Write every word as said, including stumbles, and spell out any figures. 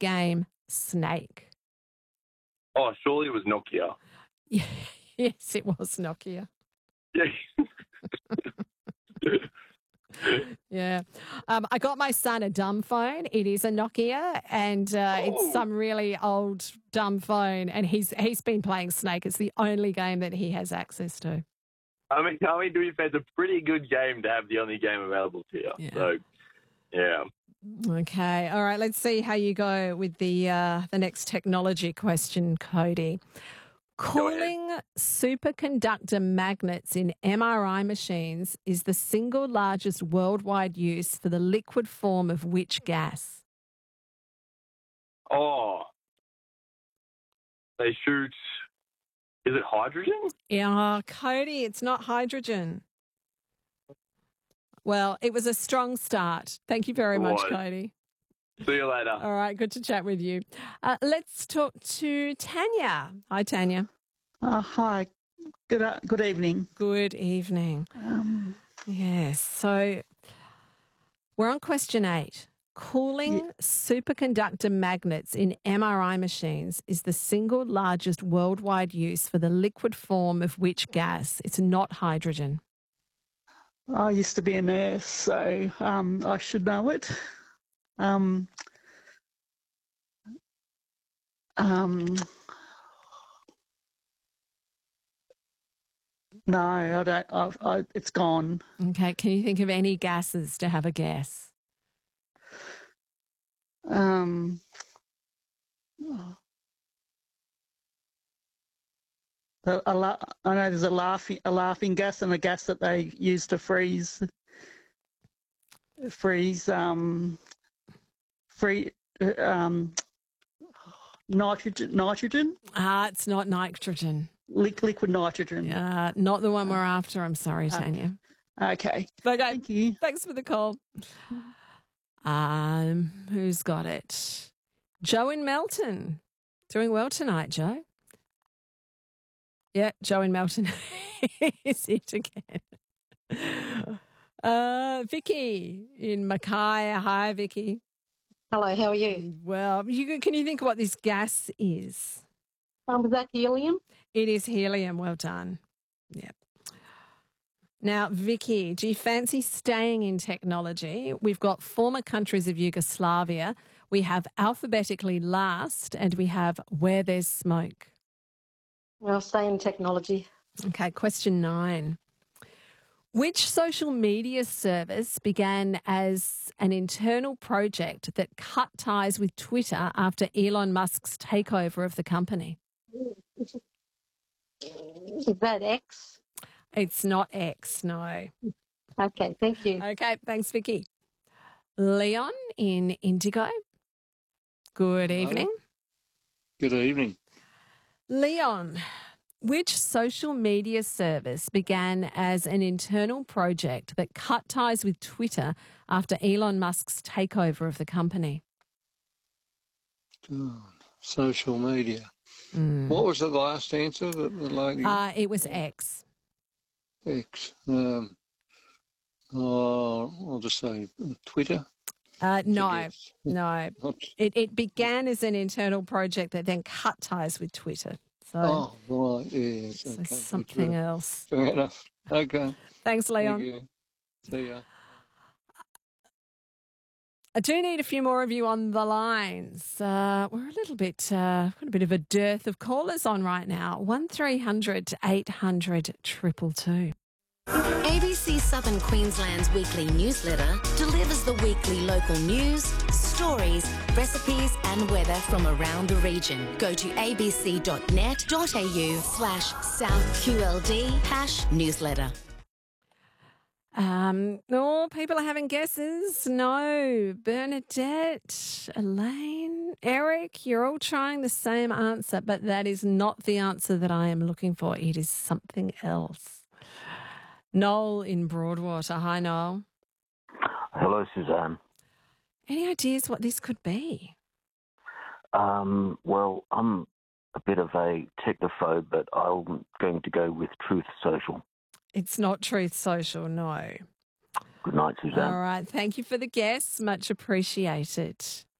game Snake? Oh, surely it was Nokia. Yes, it was Nokia. Yeah. Yeah. Um, I got my son a dumb phone. It is a Nokia, and uh, Oh. it's some really old dumb phone, and he's he's been playing Snake. It's the only game that he has access to. I mean, I mean, to be fair, it's a pretty good game to have the only game available to you. Yeah. So, yeah. Okay. All right. Let's see how you go with the uh, the next technology question, Cody. Cooling superconductor magnets in M R I machines is the single largest worldwide use for the liquid form of which gas? Oh, they shoot. Is it hydrogen? Yeah, Cody, it's not hydrogen. Well, it was a strong start. Thank you very It much, was. Cody. See you later. All right, good to chat with you. Uh, let's talk to Tanya. Hi, Tanya. Uh, hi, good uh, good evening. Good evening. Um, Yes, so we're on question eight. Cooling superconductor magnets in M R I machines is the single largest worldwide use for the liquid form of which gas? It's not hydrogen. I used to be a nurse, so um, I should know it. Um, um, no, I don't. I've, I, it's gone. Okay, can you think of any gases to have a guess? Um, a, a la- I know there's a laughing a laughing gas and a gas that they use to freeze freeze um free um nitrogen nitrogen Ah, it's not nitrogen. li- liquid nitrogen. Uh, not the one we're after. I'm sorry, Tanya. Okay. Okay, Thank you. thanks for the call. Um, who's got it? Joe in Melton. Doing well tonight, Joe. Yeah, Joe in Melton is it again. Uh, Vicky in Mackay. Hi, Vicky. Hello, how are you? Well, you, can you think of what this gas is? Um, is that helium? It is helium. Well done. Yep. Now, Vicky, do you fancy staying in technology? We've got former countries of Yugoslavia. We have alphabetically last, and we have where there's smoke. Well, stay in technology. Okay, question nine. Which social media service began as an internal project that cut ties with Twitter after Elon Musk's takeover of the company? Is that X? It's not X, no. Okay, thank you. Okay, thanks, Vicky. Leon in Indigo. Good evening. Good evening. Leon, which social media service began as an internal project that cut ties with Twitter after Elon Musk's takeover of the company? God, social media. Mm. What was the last answer that the lady? Uh, it was X. X. Um, oh, I'll just say Twitter. Uh, no, Yes. no. It, it began as an internal project that then cut ties with Twitter. So, Oh, right. Yes. so Okay. something Fair- else. Fair enough. Okay. Thanks, Leon. Thank you. See ya. I do need a few more of you on the lines. Uh, we're a little bit, uh, got a bit of a dearth of callers on right now. one three hundred eight hundred two two two. A B C Southern Queensland's weekly newsletter delivers the weekly local news, stories, recipes and weather from around the region. Go to abc.net.au slash southqld hash newsletter. Um, no, people are having guesses. No, Bernadette, Elaine, Eric, you're all trying the same answer, but that is not the answer that I am looking for. It is something else. Noel in Broadwater. Hi, Noel. Hello, Suzanne. Any ideas what this could be? Um, well, I'm a bit of a technophobe, but I'm going to go with Truth Social. It's not Truth Social, no. Good night, Suzanne. All right. Thank you for the guess. Much appreciated.